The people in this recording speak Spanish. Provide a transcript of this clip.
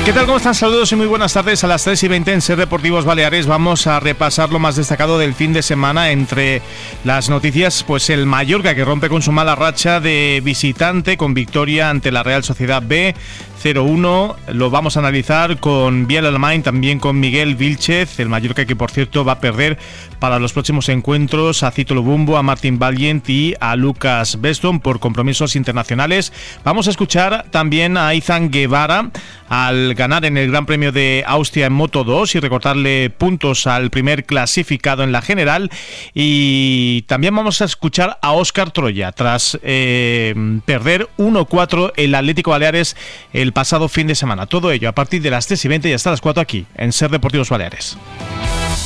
¿Qué tal? ¿Cómo están? Saludos y muy buenas tardes. A las 3:20 en Ser Deportivos Baleares vamos a repasar lo más destacado del fin de semana. Entre las noticias, pues el Mallorca, que rompe con su mala racha de visitante con victoria ante la Real Sociedad B 0-1. Lo vamos a analizar con Biel Alemany, también con Miguel Vilchez. El Mallorca, que por cierto va a perder para los próximos encuentros a Cito Lubumbo, a Martin Valiant y a Lucas Beston por compromisos internacionales. Vamos a escuchar también a Izan Guevara al ganar en el Gran Premio de Austria en Moto 2 y recortarle puntos al primer clasificado en la general. Y también vamos a escuchar a Óscar Troya tras perder 1-4 el Atlético Baleares el pasado fin de semana. Todo ello a partir de las 3:20 y hasta las 4 aquí en Ser Deportivos Baleares.